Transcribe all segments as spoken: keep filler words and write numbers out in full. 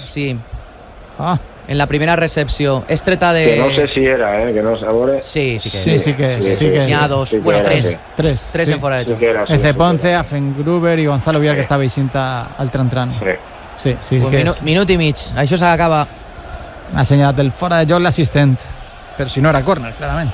sí. Ah. En la primera recepció. És treta de... Que no sé si era, eh? Que no sabore. Sí, sí que és. Sí, sí que és. Sí, sí, N'hi ha dos, sí bueno, tres. Sí. Tres. Tres sí. en fora de joc. Sí era, sí, Eze sí Ponce, Afengruber i Gonzalo Villar, sí. que estava eixint al tran-tran. Sí. Sí, sí, sí Pues que minu és. minut i mig. Això s'acaba. Ha assenyalat el fora de joc l'assistent. Però si no era córner, clarament.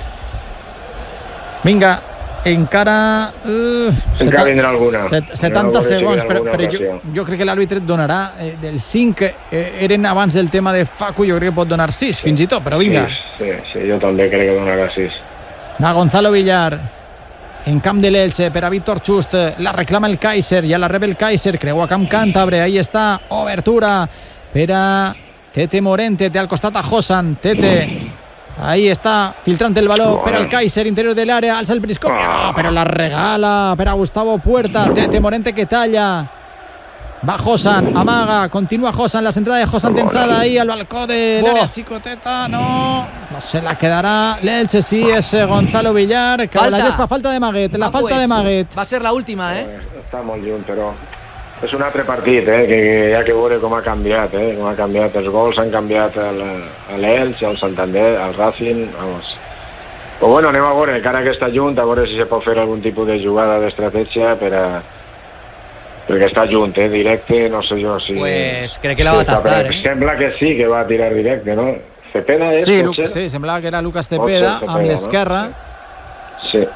Vinga, encara... Uf, encara vindrà alguna. Set, setanta segons, però, però jo, jo crec que l'àrbitre et donarà eh, del cinc, eh, eren abans del tema de Facu, jo crec que pot donar sis, fins i tot, però vinga. Sí, sí, sí, jo també crec que donarà sis. Va Gonzalo Villar, en camp de l'Elche, per a Víctor Chust, la reclama el Kaiser, ja la rep el Kaiser, creua camp Càntabre, ahí està, obertura per a Tete Morente, té al costat a Josan, Tete... Ahí está, filtrante el balón per al Kaiser, interior del área, alza el briscote, oh, pero la regala per a Gustavo Puerta, Tete Morente que talla, va Josan, amaga, continúa Josan, la centrada de Josan tensada ahí al balcó del área chicoteta, no, no se la quedará l'Elche, sí, es Gonzalo Villar, que la gespa, falta de Maguet, la ah, falta pues, de Maguet. Va ser la última, eh? Està molt lluny, però és un altre partit, eh? que, que hi ha que veure com ha canviat, eh? com ha canviat els gols, han canviat a l'Elche, al Santander, al Racing, vamos. Però bueno, anem a veure, encara que està junt, a veure si se pot fer algun tipus de jugada d'estratègia per a... perquè està junt, eh? Directe, no sé jo si... Pues crec que la va tastar, eh? Sembla que sí, que va tirar directe, no? Cepeda és... Sí, Lu sí, semblava que era Lucas Cepeda, Cepeda amb l'esquerra. No? Sí.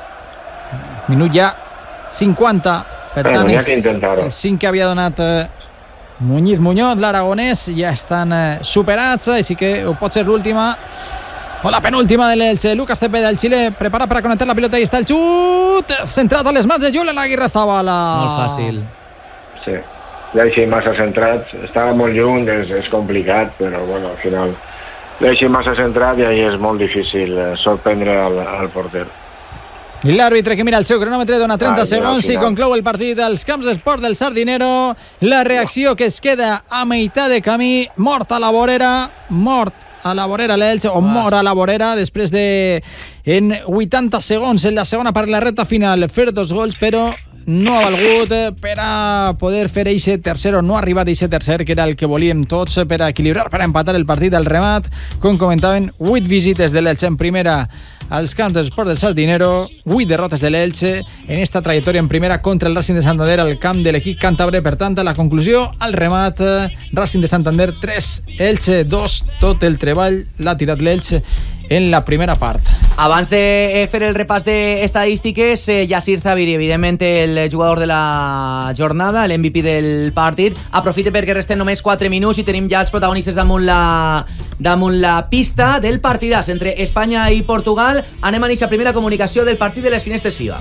Minut ja cinquanta. Per tant, bueno, els, els cinc que havia donat eh, Muñiz Muñoz, l'aragonès, ja estan eh, superats, així que ho pot ser l'última o la penúltima de l'Elche. Lucas Cepeda, el xilè, prepara per a connectar la pilota, i està el xut centrat a les mans de Julen Aguirre Zabala. Molt fàcil. Sí, l'Elche massa centrat, estava molt lluny, és, és complicat, però bueno, al final l'Elche massa centrat i ahí és molt difícil eh, sorprendre al, al porter. I l'àrbitre que mira el seu cronòmetre dona trenta Ai, segons i conclou el partit dels camps d'esport del Sardinero. La reacció que es queda a meitat de camí, mort a la vorera, mort a la vorera l'Elche, o mort a la vorera, després de en vuitanta segons en la segona part de la recta final fer dos gols, però no ha valgut per a poder fer eixe tercer, o no ha arribat eixe tercer, que era el que volíem tots, per a equilibrar, per a empatar el partit al remat. Com comentaven, vuit visites de l'Elche en primera als camps d'esport del Sardinero, vuit derrotes de l'Elche en esta trajectòria en primera contra el Racing de Santander al camp de l'equip càntabre. Per tant, la conclusió, al remat, Racing de Santander tres, Elche dos, tot el treball l'ha tirat l'Elche en la primera part. Abans de fer el repàs d'estadístiques, eh, Yassir Zaviri, evidentment el jugador de la jornada, l'M V P del partit. Aprofite perquè resten només quatre minuts i tenim ja els protagonistes damunt la, damunt la pista del partidàs entre Espanya i Portugal. Anem a iniciar primera comunicació del partit de les finestres FIBA.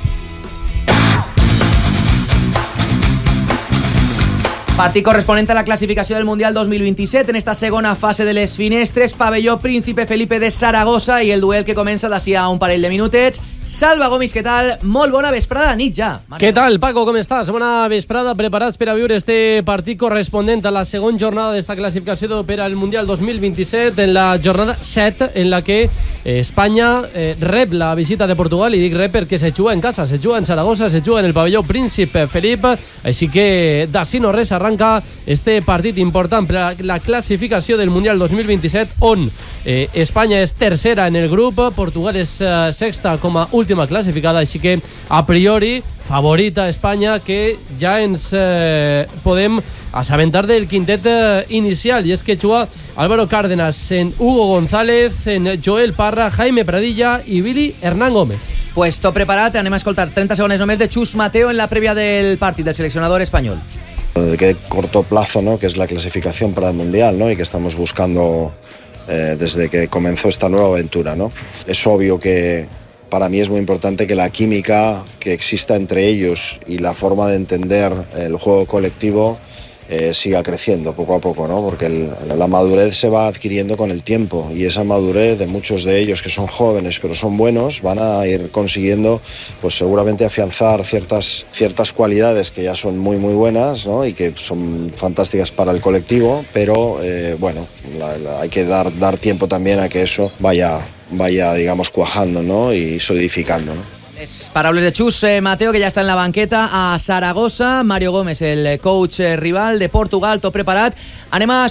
Partit corresponent a la classificació del Mundial dos mil vint-i-set en esta segona fase de les finestres, pavelló Príncipe Felipe de Saragossa, i el duel que comença d'ací a un parell de minutets. Salva Gomis, què tal? Molt bona vesprada, nit ja. Mario. Què tal, Paco, com estàs? Bona vesprada, preparats per a viure este partit corresponent a la segona jornada d'esta classificació per al Mundial dos mil vint-i-set, en la jornada set, en la que Espanya eh, rep la visita de Portugal, i dic rep perquè se juga en casa, se juga en Saragossa, se juga en el pavelló Príncipe Felipe, així que d'ací no res arranca este partit important per a la classificació del Mundial dos mil vint-i-set, on eh, Espanya és tercera en el grup, Portugal és eh, sexta com a última classificada, així que a priori favorita Espanya, que ja ens eh, podem assabentar del quintet eh, inicial, i és que juga Álvaro Cárdenas, en Hugo González, en Joel Parra, Jaime Pradilla i Billy Hernán Gómez. Pues tot preparat, anem a escoltar trenta segons només de Chus Mateo en la prèvia del partit del seleccionador espanyol. De qué corto plazo, ¿no? Que es la clasificación para el Mundial, ¿no? Y que estamos buscando eh, desde que comenzó esta nueva aventura, ¿no? Es obvio que para mí es muy importante que la química que exista entre ellos y la forma de entender el juego colectivo eh, siga creciendo poco a poco, ¿no? Porque el, la madurez se va adquiriendo con el tiempo, y esa madurez de muchos de ellos, que son jóvenes pero son buenos, van a ir consiguiendo, pues seguramente, afianzar ciertas, ciertas cualidades que ya son muy muy buenas, ¿no? Y que son fantásticas para el colectivo, pero eh, bueno, la, la, hay que dar, dar tiempo también a que eso vaya, vaya digamos, cuajando, ¿no? Y solidificando, ¿no? Les paraules de Chus eh, Mateo, que ja està en la banqueta a Saragossa. Mario Gómez, el coach eh, rival de Portugal, tot preparat. Anem a